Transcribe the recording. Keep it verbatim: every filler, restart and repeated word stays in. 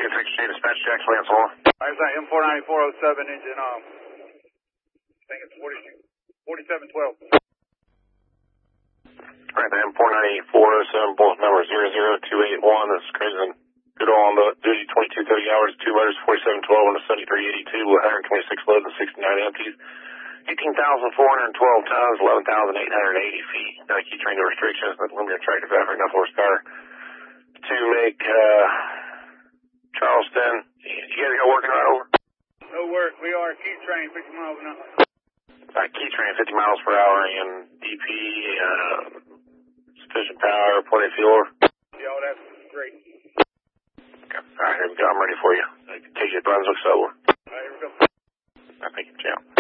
two six J dispatch, Jackson Lance Hall. I was at M four ninety-four oh seven engine, um, I think it's forty-seven twelve. Alright, the M four ninety-four oh seven, both numbers zero zero two eight one. This is cruising good on the duty twenty-two thirty hours, two motors, forty-seven twelve on the seventy-three eighty-two with one hundred twenty-six loads and sixty-nine empties. eighteen thousand four hundred twelve tons, eleven thousand eight hundred eighty feet. Now, key train to restrictions, but limited tractor traffic, enough horsepower to make, uh, Charleston. You guys got working right over? No work. We are key train, fifty miles an hour. Uh, key train, fifty miles per hour, and D P, uh, sufficient power, plenty of fuel. Yeah, well, that's great. Okay. All right, here we go. I'm ready for you. Take you to Brunswick, so. All right, here we go. I think it's, yeah.